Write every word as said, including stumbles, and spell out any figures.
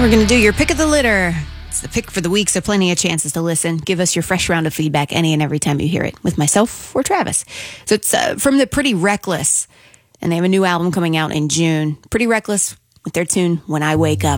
we're going to do your pick of the litter. It's the pick for the week, so plenty of chances to listen. Give us your fresh round of feedback any and every time you hear it with myself or Travis. So it's uh, from the Pretty Reckless, and they have a new album coming out in June. Pretty Reckless with their tune, When I Wake Up.